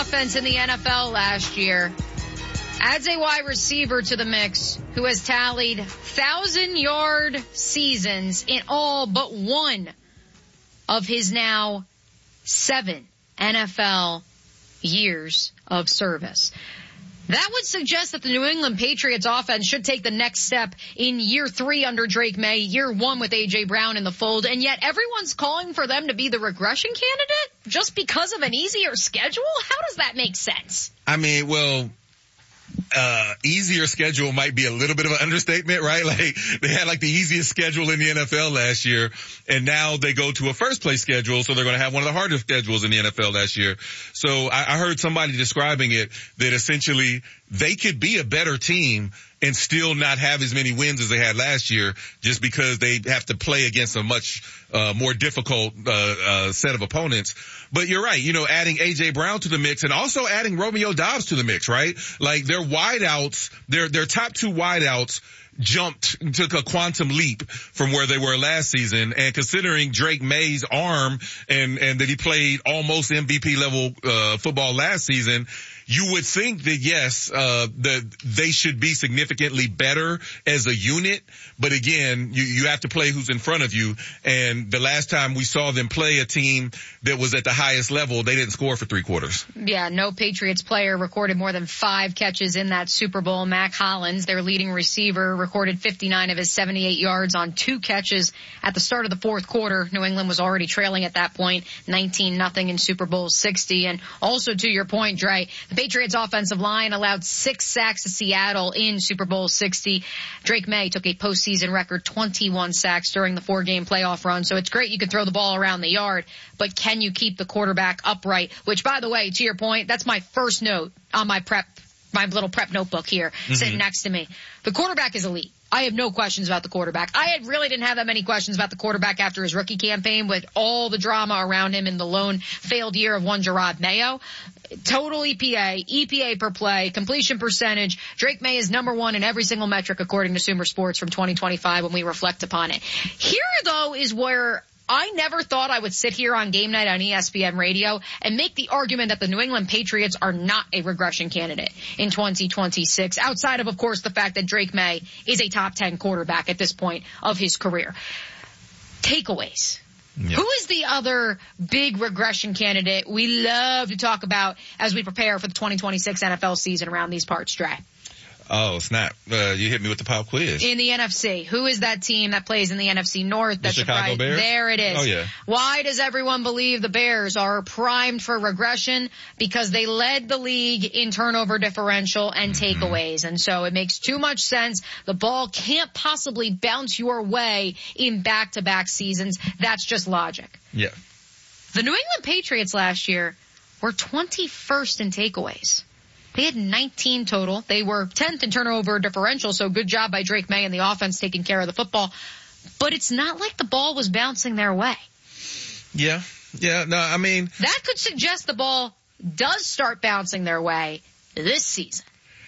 offense in the NFL last year adds a wide receiver to the mix who has tallied 1,000-yard seasons in all but one of his now 7 NFL years of service. That would suggest that the New England Patriots offense should take the next step in year 3 under Drake May, year 1 with A.J. Brown in the fold, and yet everyone's calling for them to be the regression candidate just because of an easier schedule? How does that make sense? I mean, well, easier schedule might be a little bit of an understatement, right? Like, they had like the easiest schedule in the NFL last year, and now they go to a first place schedule, so they're going to have one of the hardest schedules in the NFL last year. So I heard somebody describing it that essentially they could be a better team and still not have as many wins as they had last year just because they have to play against a much more difficult set of opponents. But you're right, you know, adding A.J. Brown to the mix and also adding Romeo Doubs to the mix, right? Like, their wideouts, their top 2 wideouts took a quantum leap from where they were last season. And considering Drake May's arm and that he played almost MVP level football last season, you would think that, yes, that they should be significantly better as a unit. But again, you have to play who's in front of you. And the last time we saw them play a team that was at the highest level, they didn't score for 3 quarters. Yeah, no Patriots player recorded more than 5 catches in that Super Bowl. Mac Hollins, their leading receiver, recorded 59 of his 78 yards on 2 catches at the start of the fourth quarter. New England was already trailing at that point, 19-0 in Super Bowl 60. And also to your point, Dre, the Patriots offensive line allowed 6 sacks to Seattle in Super Bowl 60. Drake May took a postseason record 21 sacks during the 4-game playoff run. So it's great you can throw the ball around the yard, but can you keep the quarterback upright? Which, by the way, to your point, that's my first note on my little prep notebook here, sitting next to me. The quarterback is elite. I have no questions about the quarterback. I really didn't have that many questions about the quarterback after his rookie campaign with all the drama around him in the lone failed year of one Gerard Mayo. Total EPA per play, completion percentage. Drake May is number 1 in every single metric according to Sumer Sports from 2025 when we reflect upon it. Here, though, is where I never thought I would sit here on game night on ESPN radio and make the argument that the New England Patriots are not a regression candidate in 2026, outside of course, the fact that Drake May is a top 10 quarterback at this point of his career. Takeaways. Yeah. Who is the other big regression candidate we love to talk about as we prepare for the 2026 NFL season around these parts, Dre? Oh, snap. You hit me with the pop quiz. In the NFC. Who is that team that plays in the NFC North? The Chicago Bears? There it is. Oh, yeah. Why does everyone believe the Bears are primed for regression? Because they led the league in turnover differential and takeaways. And so it makes too much sense. The ball can't possibly bounce your way in back-to-back seasons. That's just logic. Yeah. The New England Patriots last year were 21st in takeaways. They had 19 total. They were 10th in turnover differential, so good job by Drake May and the offense taking care of the football. But it's not like the ball was bouncing their way. Yeah. No, I mean, that could suggest the ball does start bouncing their way this season.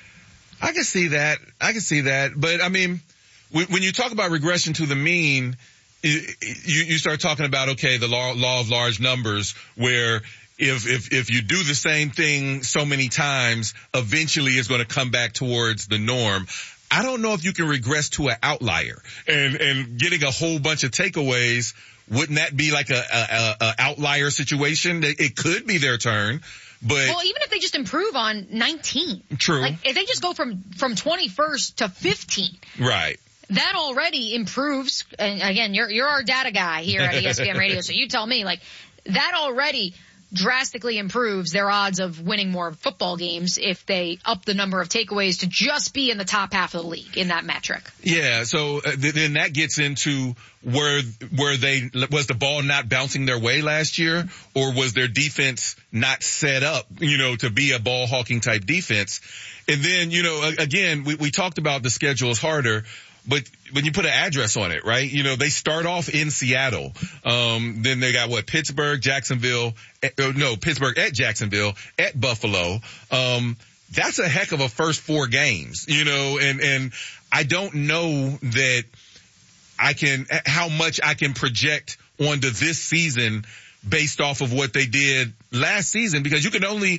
I can see that. But, I mean, when you talk about regression to the mean, you start talking about, okay, the law of large numbers, where if you do the same thing so many times, eventually it's going to come back towards the norm. I don't know if you can regress to an outlier, and getting a whole bunch of takeaways. Wouldn't that be like a outlier situation? It could be their turn. But well, even if they just improve on 19. True. Like, if they just go from 21st to 15. Right. That already improves. And again, you're our data guy here at ESPN Radio, so you tell me, like, that already drastically improves their odds of winning more football games if they up the number of takeaways to just be in the top half of the league in that metric. Yeah, so then that gets into where was the ball not bouncing their way last year, or was their defense not set up, to be a ball hawking type defense? And then, again, we talked about the schedule is harder. But when you put an address on it, right? They start off in Seattle. Then they got Pittsburgh, Pittsburgh at Jacksonville, at Buffalo. That's a heck of a first 4 games, and I don't know that how much I can project onto this season based off of what they did last season, because you can only